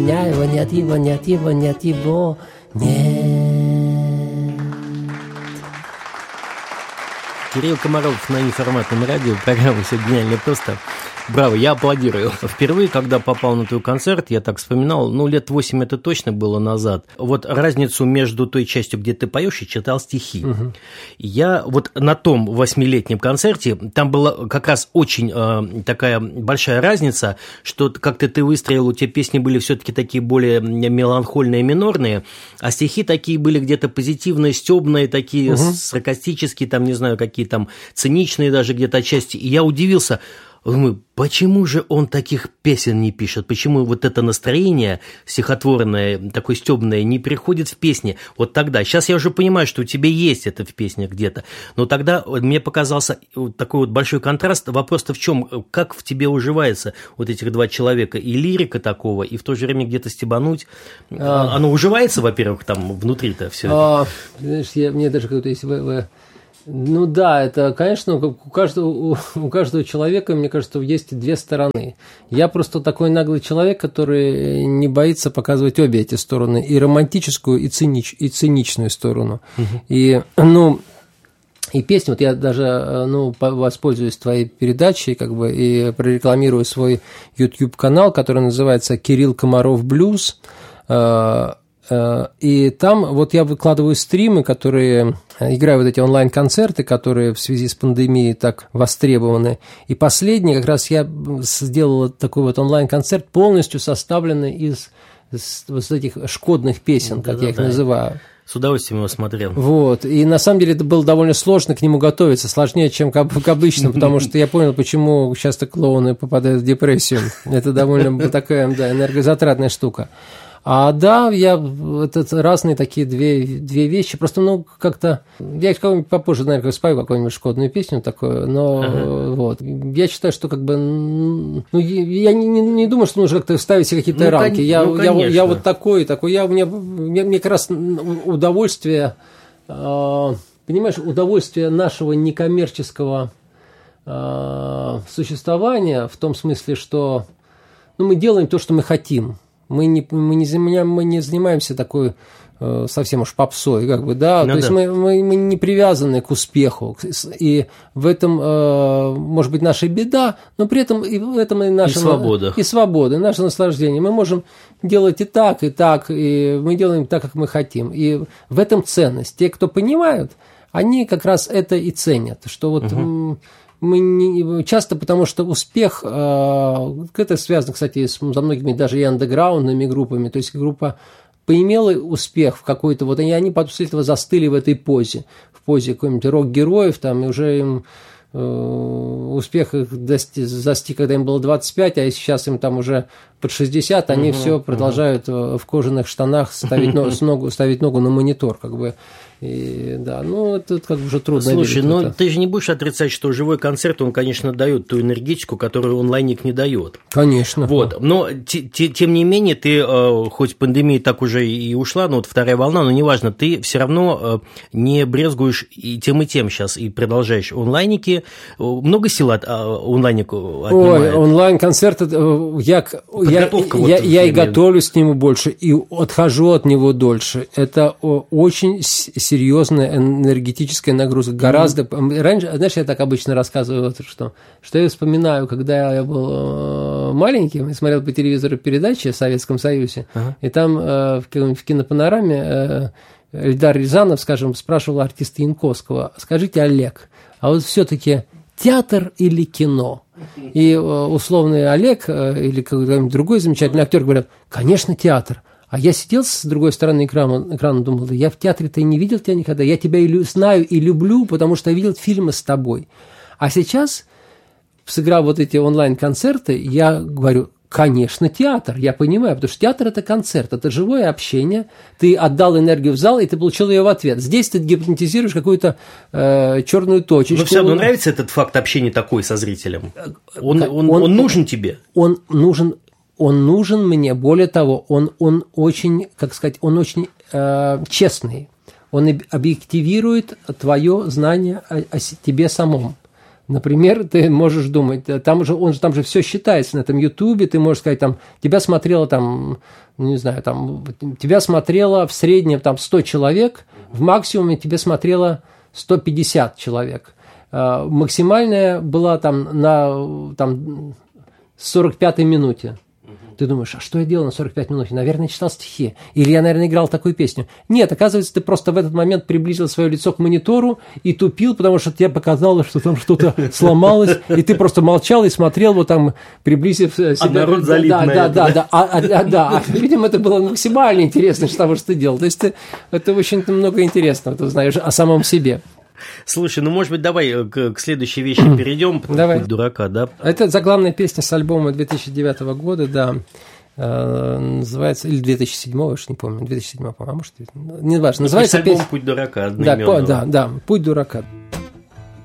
Его нет, его нет, его нет, его нет. Кирилл Комаров на неформатном радио, программа «Все гениально просто». Браво, я аплодирую. Впервые, когда попал на твой концерт, я так вспоминал, лет 8 это точно было назад. Вот разницу между той частью, где ты поешь, и читал стихи. Угу. Я вот на том 8-летнем концерте, там была как раз очень такая большая разница, что как-то ты выстроил, у тебя песни были все-таки такие более меланхольные, минорные, а стихи такие были где-то позитивные, стёбные, такие саркастические, там, не знаю, какие там циничные даже где-то отчасти. И я удивился, думаю, почему же он таких песен не пишет? Почему вот это настроение стихотворное, такое стёбное, не приходит в песни? Вот тогда. Сейчас я уже понимаю, что у тебя есть это в песнях где-то. Но тогда мне показался такой вот большой контраст. Вопрос-то в чем? Как в тебе уживается вот этих два человека? И лирика такого, и в то же время где-то стебануть. Оно уживается, во-первых, там внутри-то все это? Знаешь, мне даже как-то есть... Ну да, это, конечно, у каждого человека, мне кажется, есть две стороны. Я просто такой наглый человек, который не боится показывать обе эти стороны, и романтическую, и циничную сторону. И песни, вот я даже воспользуюсь твоей передачей, и прорекламирую свой YouTube-канал, который называется «Кирилл Комаров Блюз». И там вот я выкладываю стримы, которые играю вот эти онлайн-концерты, которые в связи с пандемией так востребованы. И последний как раз я сделал такой вот онлайн-концерт, полностью составленный из вот этих шкодных песен, как я их называю. С удовольствием его смотрел. Вот. И на самом деле это было довольно сложно к нему готовиться, сложнее, чем к обычно, потому что я понял, почему часто клоуны попадают в депрессию. Это довольно такая, энергозатратная штука. Это разные такие две вещи. Просто, как-то... Я как-нибудь попозже, наверное, спою какую-нибудь шкодную песню такую, но вот. Я считаю, что я не думаю, что нужно как-то ставить себе какие-то рамки. Я вот такой. Мне как раз удовольствие, понимаешь, удовольствие нашего некоммерческого существования в том смысле, что мы делаем то, что мы хотим. Мы не занимаемся такой совсем уж попсой, то есть мы не привязаны к успеху, и в этом, может быть, наша беда, но при этом и в этом и наша свобода. И свобода, и наше наслаждение. Мы можем делать и так, и мы делаем так, как мы хотим. И в этом ценность. Те, кто понимают, они как раз это и ценят, что вот... Мы не, часто, потому что успех, это связано, кстати, со многими даже и андеграундными группами, то есть группа поимела успех в какой-то, вот и они после этого застыли в этой позе, в позе какой-нибудь рок-героев, там, и уже им успех их застиг, когда им было 25, а сейчас им там уже под 60, они все продолжают в кожаных штанах ставить ногу на монитор, И, это уже трудно. Слушай, ты же не будешь отрицать, что живой концерт, он, конечно, дает ту энергетику, которую онлайник не дает. Конечно. Вот. Но, тем не менее, ты, хоть пандемия так уже и ушла, но вот вторая волна, но неважно, ты все равно не брезгуешь и тем сейчас, и продолжаешь онлайники. Много сил от онлайника отнимает? Ой, онлайн-концерт, я и готовлюсь к нему больше, и отхожу от него дольше. Это очень серьезная энергетическая нагрузка. Гораздо... Раньше, знаешь, я так обычно рассказываю, что я вспоминаю, когда я был маленьким и смотрел по телевизору передачи о Советском Союзе, и там в кинопанораме Эльдар Рязанов, скажем, спрашивал артиста Янковского: скажите, Олег, а вот все-таки театр или кино? И условный Олег или какой-нибудь другой замечательный актер говорят: конечно, театр. А я сидел с другой стороны экрана, думал: да я в театре-то и не видел тебя никогда, я тебя знаю и люблю, потому что я видел фильмы с тобой. А сейчас, сыграв вот эти онлайн-концерты, я говорю: конечно, театр, я понимаю, потому что театр – это концерт, это живое общение, ты отдал энергию в зал, и ты получил ее в ответ. Здесь ты гипнотизируешь какую-то черную точечку. Но все равно нравится этот факт общения такой со зрителем? Он нужен тебе? Он нужен мне, более того, он очень, он очень честный. Он объективирует твое знание о тебе самом. Например, ты можешь думать, там же все считается на этом Ютубе, ты можешь сказать, там, тебя смотрело там, не знаю, там, тебя смотрело в среднем там 100 человек, в максимуме тебе смотрело 150 человек. Максимальная была там на 45-й минуте. Ты думаешь, а что я делал на 45 минут? Наверное, читал стихи. Или я, наверное, играл такую песню. Нет, оказывается, ты просто в этот момент приблизил свое лицо к монитору и тупил, потому что тебе показалось, что там что-то сломалось, и ты просто молчал и смотрел, вот там, приблизив себя. А народ залип на это. Да. Видимо, это было максимально интересно, что того, что ты делал. То есть это очень много интересного, ты знаешь о самом себе. Слушай, ну, может быть, давай к следующей вещи перейдем. Давай. «Путь дурака», да? Это заглавная песня с альбома 2009 года, да. Называется, или 2007, уж не помню, 2007, по-моему, может, не важно. Называется альбом песня... «Путь дурака» одноименного. Да, «Путь дурака».